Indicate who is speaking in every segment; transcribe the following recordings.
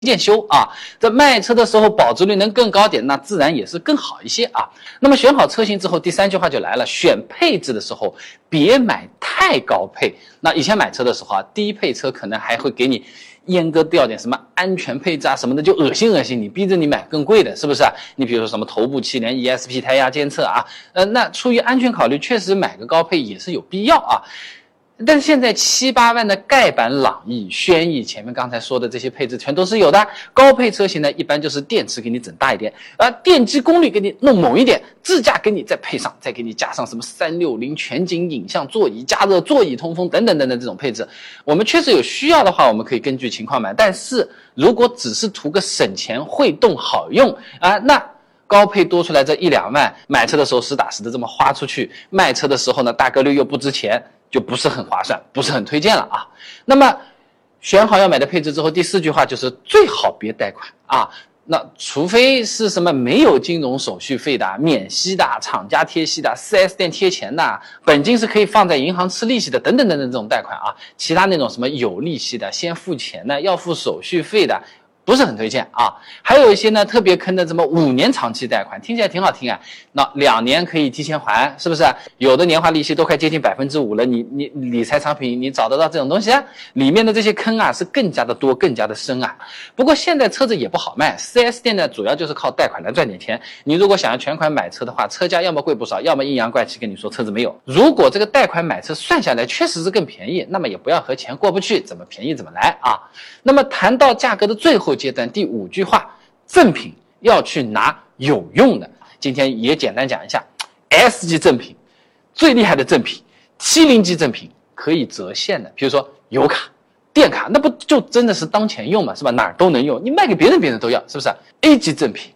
Speaker 1: 件修啊，这卖车的时候保值率能更高点，那自然也是更好一些啊。那么选好车型之后，第3句话就来了，选配置的时候别买太高配。那以前买车的时候啊，低配车可能还会给你阉割掉点什么安全配置啊什么的，就恶心你，逼着你买更贵的，是不是啊？你比如说什么头部气帘、ESP 胎压监测啊，那出于安全考虑，确实买个高配也是有必要啊。但是现在7、8万的盖板、朗逸、轩逸，前面刚才说的这些配置全都是有的。高配车型呢，一般就是电池给你整大一点，电机功率给你弄猛一点，智驾给你再配上，再给你加上什么360全景影像、座椅加热、座椅通风等等等等这种配置。我们确实有需要的话，我们可以根据情况买。但是如果只是图个省钱、会动、好用啊，那高配多出来这1、2万，买车的时候实打实的这么花出去，卖车的时候呢，大概率又不值钱。就不是很划算，不是很推荐了啊。那么选好要买的配置之后，第4句话就是最好别贷款啊。那除非是什么没有金融手续费的、免息的、厂家贴息的、4S 店贴钱的、本金是可以放在银行吃利息的等等等等这种贷款啊，其他那种什么有利息的、先付钱的、要付手续费的，不是很推荐啊。还有一些呢特别坑的什么5年长期贷款，听起来挺好听啊，那2年可以提前还，是不是？有的年化利息都快接近5%了，你理财产品你找得到这种东西啊？里面的这些坑啊是更加的多，更加的深啊。不过现在车子也不好卖， 4S 店呢主要就是靠贷款来赚点钱。你如果想要全款买车的话，车价要么贵不少，要么阴阳怪气跟你说车子没有。如果这个贷款买车算下来确实是更便宜，那么也不要和钱过不去，怎么便宜怎么来啊。那么谈到价格的最后阶段，第5句话，赠品要去拿有用的。今天也简单讲一下 S 级赠品，最厉害的赠品，70级赠品可以折现的，比如说油卡、电卡，那不就真的是当钱用嘛，是吧？哪儿都能用，你卖给别人，别人都要，是不是 ？A 级赠品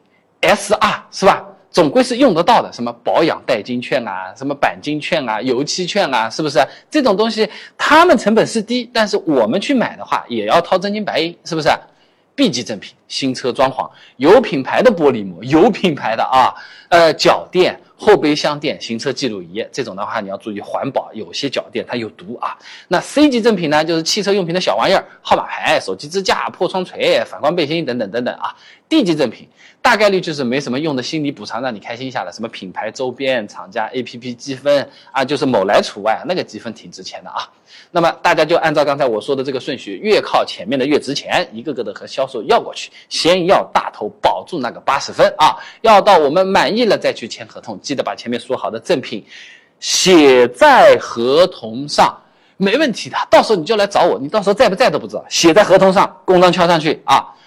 Speaker 1: SR 是吧？总归是用得到的，什么保养代金券啊，什么钣金券啊，油漆券啊，是不是？这种东西他们成本是低，但是我们去买的话也要掏真金白银，是不是？B 级赠品，新车装潢，有品牌的玻璃膜，有品牌的啊，脚垫、后备箱垫、行车记录仪，这种的话你要注意环保，有些脚垫它有毒啊。那 C 级赠品呢，就是汽车用品的小玩意儿，号码牌、手机支架、破窗锤、反光背心等等等等啊。D 级赠品大概率就是没什么用的心理补偿，让你开心一下了，什么品牌周边、厂家 APP 积分啊，就是某来除外，那个积分挺值钱的啊。那么大家就按照刚才我说的这个顺序，越靠前面的越值钱，一个个的和销售要过去，先要大头，保住那个80分啊，要到我们满意了再去签合同，记得把前面说好的赠品写在合同上，没问题的，到时候你就来找我，你到时候在不在都不知道，写在合同上，公章敲上去啊。